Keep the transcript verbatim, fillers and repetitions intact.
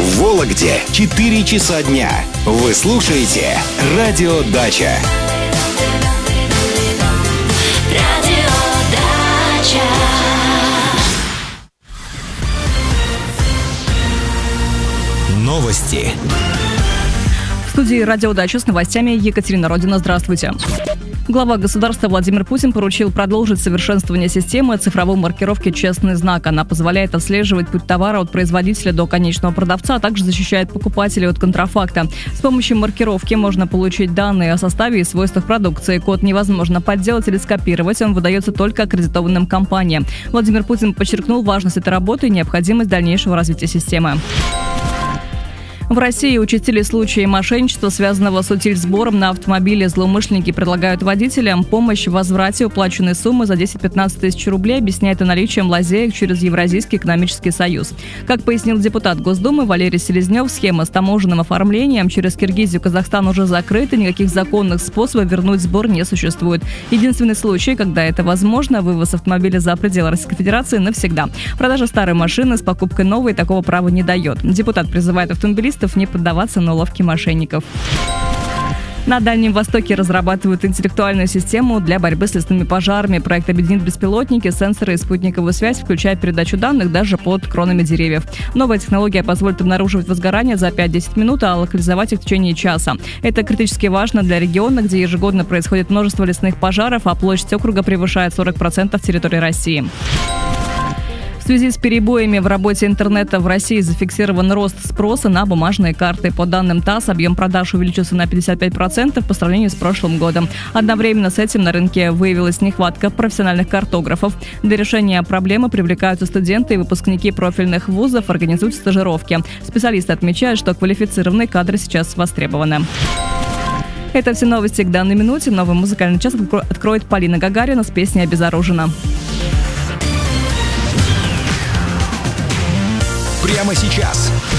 В Вологде четыре часа дня. Вы слушаете «Радио Дача». Новости. В студии «Радио Дача» с новостями Екатерина Родина. Здравствуйте. Глава государства Владимир Путин поручил продолжить совершенствование системы цифровой маркировки «Честный знак». Она позволяет отслеживать путь товара от производителя до конечного продавца, а также защищает покупателей от контрафакта. С помощью маркировки можно получить данные о составе и свойствах продукции. Код невозможно подделать или скопировать, он выдается только аккредитованным компаниям. Владимир Путин подчеркнул важность этой работы и необходимость дальнейшего развития системы. В России участились случаи мошенничества, связанного с утильсбором на автомобиле. Злоумышленники предлагают водителям помощь в возврате уплаченной суммы за десять-пятнадцать тысяч рублей, объясняя это наличием лазеек через Евразийский экономический союз. Как пояснил депутат Госдумы Валерий Селезнев, схема с таможенным оформлением через Киргизию и Казахстан уже закрыта, никаких законных способов вернуть сбор не существует. Единственный случай, когда это возможно, вывоз автомобиля за пределы Российской Федерации навсегда. Продажа старой машины с покупкой новой такого права не дает. Депутат призывает автомобилистов не поддаваться на уловки мошенников. На Дальнем Востоке разрабатывают интеллектуальную систему для борьбы с лесными пожарами. Проект объединит беспилотники, сенсоры и спутниковую связь, включая передачу данных даже под кронами деревьев. Новая технология позволит обнаруживать возгорание за пять-десять минут, а локализовать их в течение часа. Это критически важно для региона, где ежегодно происходит множество лесных пожаров, а площадь округа превышает сорок процентов территории России. В связи с перебоями в работе интернета в России зафиксирован рост спроса на бумажные карты. По данным ТАСС, объем продаж увеличился на пятьдесят пять процентов по сравнению с прошлым годом. Одновременно с этим на рынке выявилась нехватка профессиональных картографов. Для решения проблемы привлекаются студенты и выпускники профильных вузов, организуют стажировки. Специалисты отмечают, что квалифицированные кадры сейчас востребованы. Это все новости к данной минуте. Новый музыкальный час откроет Полина Гагарина с песней «Обезоружена». Прямо сейчас.